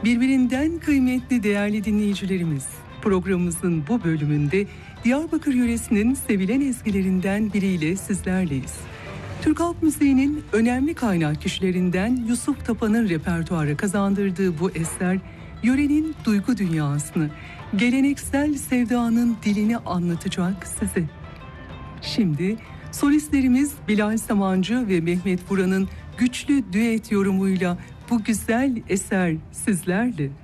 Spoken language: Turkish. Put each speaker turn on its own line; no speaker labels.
Birbirinden kıymetli değerli dinleyicilerimiz, programımızın bu bölümünde Diyarbakır yöresinin sevilen ezgilerinden biriyle sizlerleyiz. Türk halk müziğinin önemli kaynak kişilerinden Yusuf Tapan'ın repertuara kazandırdığı bu eser, yörenin duygu dünyasını, geleneksel sevdanın dilini anlatacak size. Şimdi solistlerimiz Bilal Samancı ve Mehmet Vuran'ın güçlü düet yorumuyla bu güzel eser sizlerle.